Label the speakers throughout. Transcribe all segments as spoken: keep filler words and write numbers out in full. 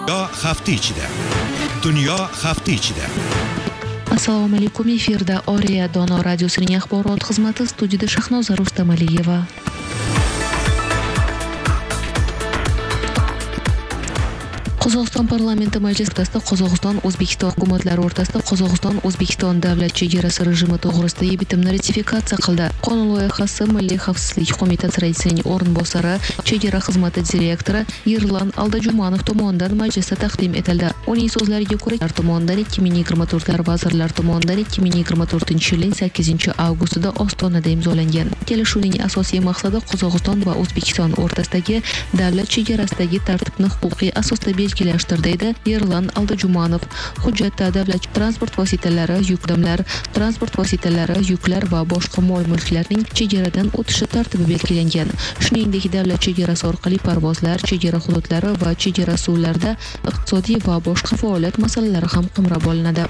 Speaker 1: hafta ichida. Dunyo hafta ichida.
Speaker 2: Assalomu alaykum. Efirda Oriya Dono radiosining axborot xizmati, studiyada Shahnoza Rustamaliyeva. Qozog'iston parlamenti majlisida Qozog'iston O'zbekiston hukumatlari o'rtasida Qozog'iston O'zbekiston davlat chegarasi rejimi to'g'risidagi bitimni ratifikatsiya qildi. Qonun loyihasi Milliy xavfsizlik qo'mitasi raisining o'rinbosari, chegara xizmati direktori Yerlan Aldajumanov tomonidan majlisda taqdim etildi. Uning so'zlariga ko'ra, tomonidan ikki ming yigirma to'rt vazirlar tomonidan ikki ming yigirma to'rtinchi yilning sakkizinchi avgustida Ostonada imzolangan. Kelishuvning asosiy maqsadi Qozog'iston va O'zbekiston o'rtasidagi davlat chegarasidagi tartibni huquqiy asosda belgilashtir, deydi Yerlan Aldajumanov. Hujjatda davlat transport vositalari, yuklamlar, transport vositalari, yuklar va boshqa mol-mulklarning chegaradan o'tishi tartibi belgilangan. Shuningdek, davlat chegarasi orqali parvozlar, chegara hududlari va chegara suvlarda iqtisodiy va boshqa faoliyat masalalari ham qamrab olinadi.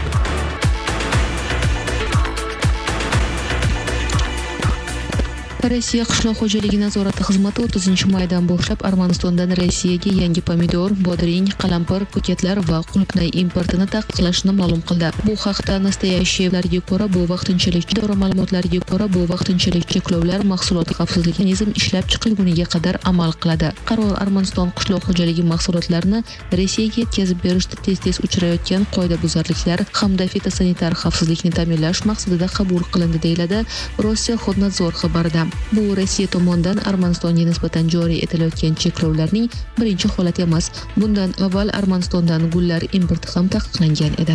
Speaker 2: Rossiya qishloq xo'jaligi nazorati xizmati o'ttizinchi maydan boshlab Armanistondan Rossiyaga yangi pomidor, bodring, qalampir, ko'katlar va qulupnay importini taqiqlashni ma'lum qildi. Bu haqda Nastoyashiylarga ko'ra, bu vaqtinchalik idora ma'lumotlariga ko'ra, bu vaqtinchalik cheklovlar mahsulot xavfsizligi mexanizm ishlab chiqilguniga qadar amal qiladi. Qaror Armaniston qishloq xo'jaligi mahsulotlarini Rossiyaga yetkazib berishda tez-tez uchrayotgan qoidabuzarliklar hamda fitosanitar xavfsizlikni ta'minlash maqsadida qabul qilindi, deyiladi Rossiya Xodnadzor xabarida. Bu Rossiya tomonidan Armanistonga nisbatan joriy etilayotgan cheklovlarning birinchi holati emas. Bundan avval Armanistondan gullar importi ham taqiqlangan edi.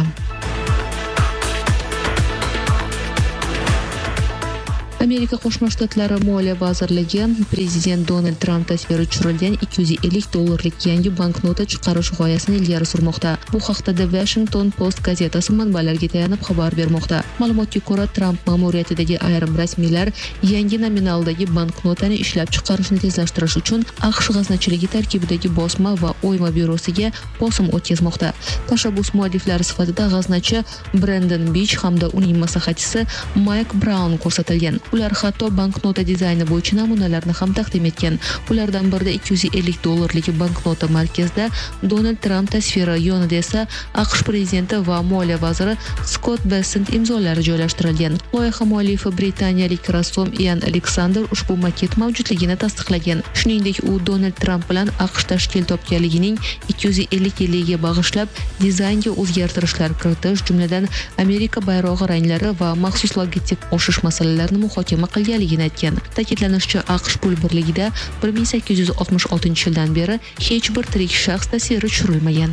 Speaker 2: Amerika Qo'shma Shtatlari Moliya vazirligi prezident Donald Tramp tasviri tushirilgan ikki yuz ellik dollarlik yangi banknota chiqarish g'oyasini ilgari surmoqda. Bu haqda The Washington Post gazetasi manbalarga tayanib xabar bermoqda. Ma'lumotga ko'ra, Tramp ma'muriyatidagi ayrim rasmiylar yangi nominaldagi banknotani ishlab chiqarishni tezlashtirish uchun AQSh g'aznachiligi tarkibidagi bosma va o'yma byurosiga bosim o'tkazmoqda. Tashabbus mualliflari sifatida g'aznachi Brandon Beach hamda uning maslahatchisi Mike Brown ko'rsatilgan. Ular hatto banknota dizayni bo'yicha namunalarni ham taqdim etgan. Ulardan birida ikki yuz ellik dollarlik banknota markazida Donald Tramp tasviri, yonida esa AQSh prezidenti va moliya vaziri Scott Bessent imzolari joylashtirilgan. Loyiha muallifi britaniyalik rassom Ian Alexander ushbu maket mavjudligini tasdiqlagan. Shuningdek, u Donald Tramp bilan AQSh tashkil topganligining ikki yuz ellik yilligiga bag'ishlab dizaynga o'zgartirishlar kiritish, jumladan Amerika bayrog'i ranglari va maxsus logotip qo'shish masalalarini muhokama qilganligini aytgan. Ta'kidlanishicha, AQSh pul birligida bir ming sakkiz yuz oltmish oltinchi yildan beri hech bir tirik shaxs tasviri tushirilmagan.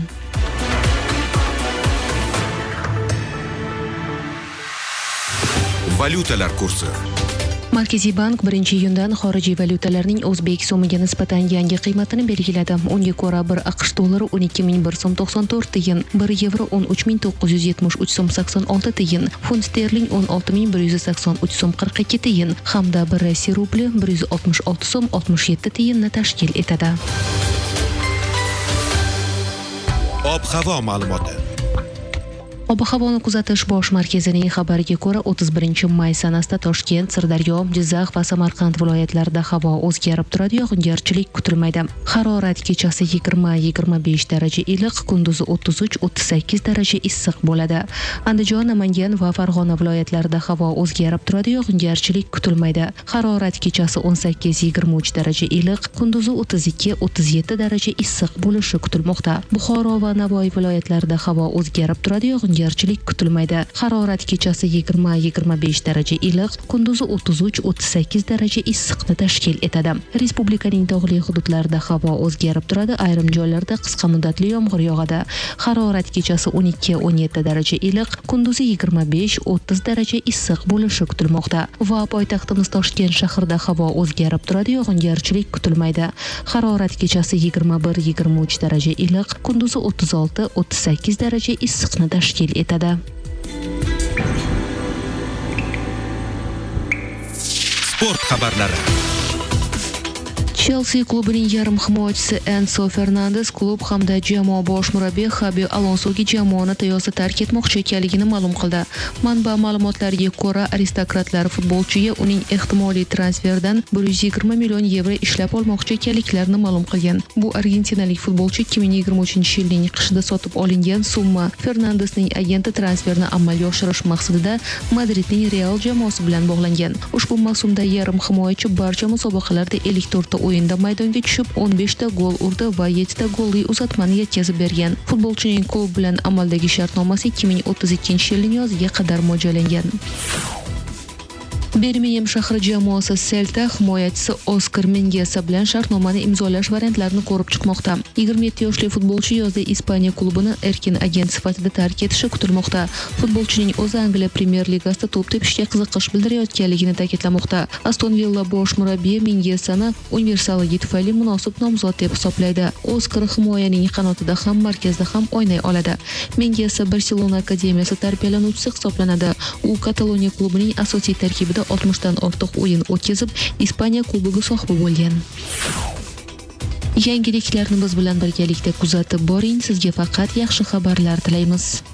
Speaker 1: Valyutalar kursi.
Speaker 2: Markaziy bank birinchi iyundan xorijiy valyutalarning o'zbek so'miga nisbatan yangi qiymatini belgiladi. Unga ko'ra, bir AQSh dollari o'n ikki ming bir so'm to'qson to'rt tiyin, bir yevro o'n uch ming to'qqiz yuz yetmish uch so'm sakson olti tiyin, funt sterling o'n olti ming bir yuz sakson uch so'm qirq ikki tiyin hamda bir Rossiya rubli bir yuz oltmish olti so'm oltmish yetti tiyinni tashkil etadi.
Speaker 1: Ob-havo ma'lumoti.
Speaker 2: Ob-havoni kuzatish bosh markazining xabariga ko'ra, o'ttiz birinchi may sanasida Toshkent, Sirdaryo, Jizzax va Samarqand viloyatlarida havo o'zgarib turadi, yog'ingarchilik kutilmaydi. Harorat kechasi yigirma yigirma besh daraja iliq, kunduzi o'ttiz uch o'ttiz sakkiz daraja issiq bo'ladi. Andijon, Namangan va Farg'ona viloyatlarida havo o'zgarib turadi, yog'ingarchilik kutilmaydi. Harorat kechasi o'n sakkiz yigirma uch daraja iliq, kunduzi o'ttiz ikki o'ttiz yetti daraja issiq bo'lishi kutilmoqda. Buxoro va Navoiy viloyatlarida havo o'zgarib turadi, yog'ingarchilik kutilmaydi. Harorat kechasi yigirma yigirma besh daraja iliq, kunduzi o'ttiz uch o'ttiz sakkiz daraja issiqni tashkil etadi. Respublikaning tog'li hududlarida havo o'zgarib turadi, ayrim joylarda qisqa muddatli yomg'ir yog'adi. Harorat kechasi o'n ikki o'n yetti daraja iliq, kunduzi yigirma besh o'ttiz daraja issiq bo'lishi kutilmoqda. Va poytaxtimiz Toshkent shahrida havo o'zgarib turadi, yog'ingarchilik kutilmaydi. Harorat kechasi yigirma bir yigirma uch daraja iliq, kunduzi o'ttiz olti o'ttiz sakkiz daraja issiqni tashkil etadi.
Speaker 1: Sport xabarlari.
Speaker 2: Chelsea klubining yarim himoyachisi Enzo Fernandes klub hamda jamoa bosh murabbiyi Xabi Alonsoga jamoani tayyorda tark etmoqchi ekanligini ma'lum qildi. Manba ma'lumotlariga ko'ra, aristokratlar futbolchiga uning ehtimoliy transferdan bir yuz yigirma million yevro ishlab olmoqchi ekanliklarini ma'lum qilgan. Bu argentinalik futbolchi ikki ming yigirma uchinchi yilning qishida sotib olingan summa. Fernandesning agenti transferni amalga oshirish maqsadida Madridning Real jamoasi bilan bog'langan. Ushbu mavsumda yarim himoyachi barcha musobaqalarda ellik to'rt ta o'yinda maydonga tushib, o'n besh ta gol urdi va yetti ta golli uzatmani yetkazib bergan. Futbolchining klub bilan amaldagi shartnomasi ikki ming o'ttiz ikkinchi yilning yoziga qadar mo'ljallangan. Birmingham shahri jamoasi Celta himoyachisi Oskar Mingueza bilan shartnomani imzolash variantlarini ko'rib chiqmoqda. yigirma yetti yoshli futbolchi yozda Ispaniya klubini erkin agent sifatida tark etishi kutilmoqda. Futbolchining o'zi Angliya Premyer Ligasida to'p tepishga qiziqish bildirayotganligini ta'kidlamoqda. Aston Villa bosh murabbiyi Minguezani universalligi tufayli munosib nomzod deb hisoblaydi. Oskar himoyaning qanotida ham markazda ham o'ynay oladi. Mingueza Barselona akademiyasi tarbiyalanuvchisi hisoblanadi. U Kataloniya klubining asosiy tarkibida oltmishdan ortiq o'yin o'tkazib, Ispaniya kubogi sohibi bo'lgan. Yangiliklarni biz bilan birgalikda kuzatib boring. Sizga faqat yaxshi xabarlar tilaymiz.